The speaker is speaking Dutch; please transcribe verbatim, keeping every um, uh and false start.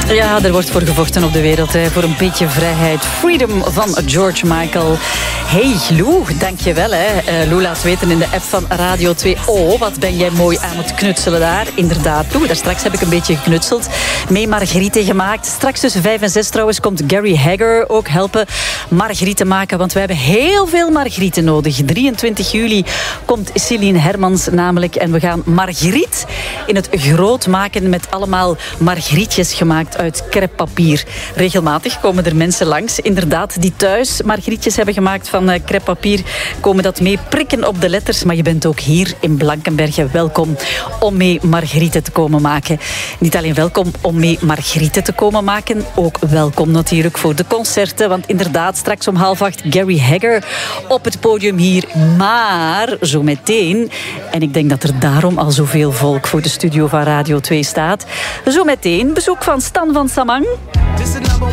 Ja, er wordt voor gevochten op de wereld, hè, voor een beetje vrijheid. Freedom van George Michael. Hey Lou, dankjewel. Hè. Uh, Lou laat weten in de app van Radio twee. Oh, wat ben jij mooi aan het knutselen daar. Inderdaad, Lou, daar straks heb ik een beetje geknutseld. Mee margrieten gemaakt. Straks tussen vijf en zes trouwens komt Gary Hagger ook helpen margrieten maken. Want we hebben heel veel margrieten nodig. drieëntwintig juli komt Celine Hermans namelijk. En we gaan margriet in het groot maken met allemaal margrietjes gemaakt uit crêpepapier. Regelmatig komen er mensen langs, inderdaad, die thuis margrietjes hebben gemaakt van uh, crêpepapier. Komen dat mee prikken op de letters. Maar je bent ook hier in Blankenberge welkom om mee margrieten te komen maken. Niet alleen welkom om mee margrieten te komen maken, ook welkom natuurlijk voor de concerten. Want inderdaad, straks om half acht Gary Hagger op het podium hier. Maar zo meteen, en ik denk dat er daarom al zoveel volk voor de studio van Radio twee staat, zo meteen bezoek van Stan van Samang.